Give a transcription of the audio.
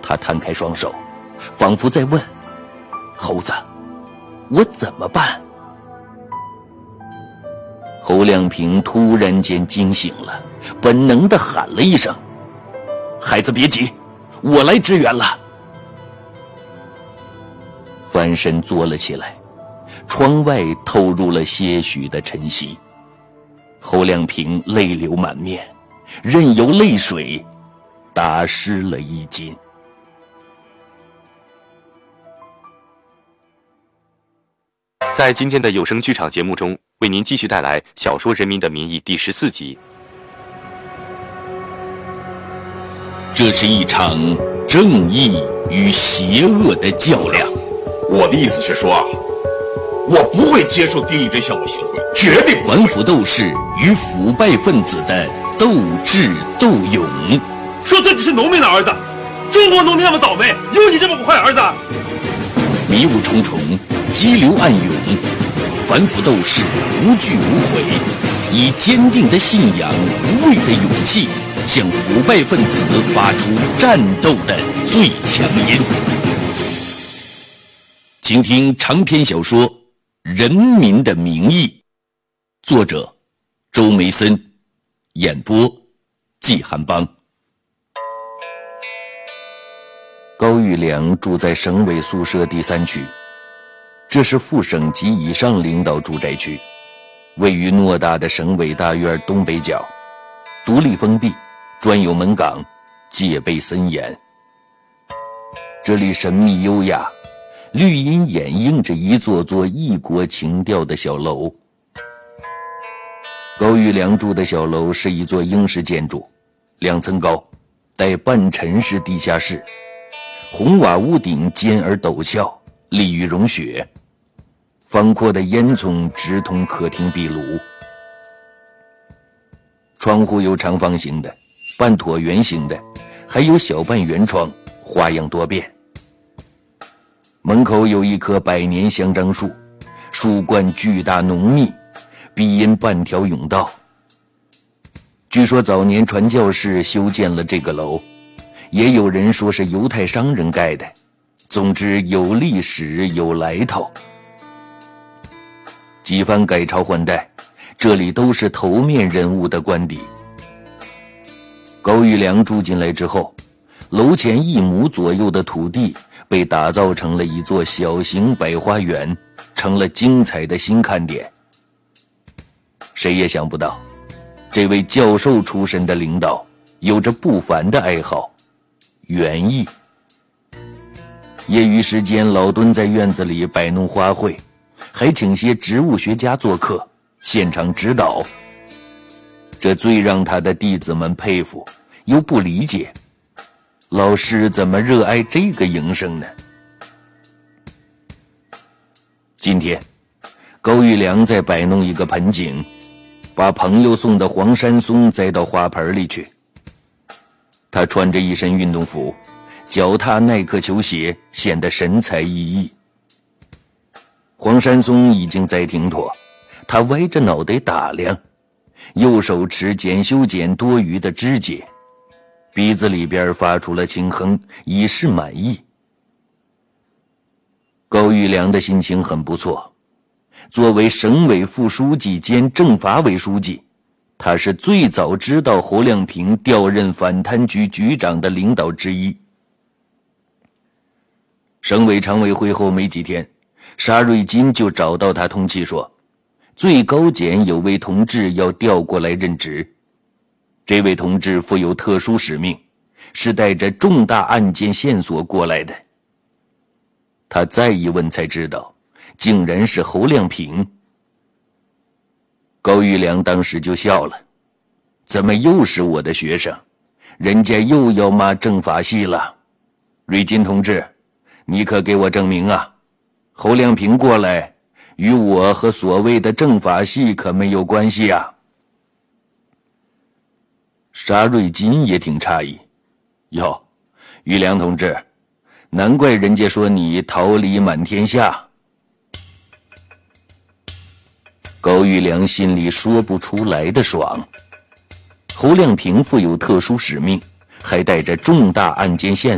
他摊开双手，仿佛在问：猴子，我怎么办？侯亮平突然间惊醒了，本能地喊了一声：孩子别急，我来支援了。翻身坐了起来，窗外透入了些许的晨曦。侯亮平泪流满面，任由泪水打湿了衣襟。 在今天的有声剧场节目中，为您继续带来小说《人民的名义》第14集。 这是一场正义与邪恶的较量。 我的意思是说，我不会接受丁义珍向我行贿，绝对不会。 反腐斗士与腐败分子的斗智斗勇。 说自己是农民的儿子，中国农民那么倒霉，有你这么个坏儿子？ 迷雾重重，激流暗涌，反腐斗士无惧无悔，以坚定的信仰、无畏的勇气，向腐败分子发出战斗的最强音。请听长篇小说《人民的名义》，作者周梅森，演播季寒邦。高玉良住在省委宿舍第3区，这是副省级以上领导住宅区，位于偌大的省委大院东北角，独立封闭，专有门岗，戒备森严。这里神秘优雅，绿荫掩映着一座座异国情调的小楼。高玉良住的小楼是一座英式建筑，2层高，带半陈式地下室，红瓦屋顶尖而陡峭，利于融雪。方阔的烟囱直通客厅壁炉，窗户有长方形的、半椭圆形的，还有小半圆窗，花样多变。门口有一棵100年香樟树，树冠巨大浓密，逼因半条甬道。据说早年传教士修建了这个楼，也有人说是犹太商人盖的，总之有历史有来头。几番改朝换代，这里都是头面人物的官邸。高玉良住进来之后，楼前1亩左右的土地被打造成了一座小型百花园，成了精彩的新看点。谁也想不到，这位教授出身的领导有着不凡的爱好——园艺。业余时间老蹲在院子里摆弄花卉，还请些植物学家做客，现场指导。这最让他的弟子们佩服，又不理解，老师怎么热爱这个营生呢？今天，高玉良在摆弄一个盆景，把朋友送的黄山松栽到花盆里去。他穿着一身运动服，脚踏耐克球鞋，显得神采奕奕。黄山松已经栽挺妥，他歪着脑袋打量，右手持检修剪多余的枝节，鼻子里边发出了轻哼，以示满意。高玉良的心情很不错，作为省委副书记兼政法委书记，他是最早知道侯亮平调任反贪局局长的领导之一。省委常委会后没几天，沙瑞金就找到他通气说，最高检有位同志要调过来任职。这位同志负有特殊使命，是带着重大案件线索过来的。他再一问才知道，竟然是侯亮平。高玉良当时就笑了，怎么又是我的学生？人家又要骂政法系了。瑞金同志，你可给我证明啊，侯亮平过来与我和所谓的政法系可没有关系啊。沙瑞金也挺诧异，哟，玉良同志，难怪人家说你桃李满天下。高玉良心里说不出来的爽。侯亮平负有特殊使命，还带着重大案件线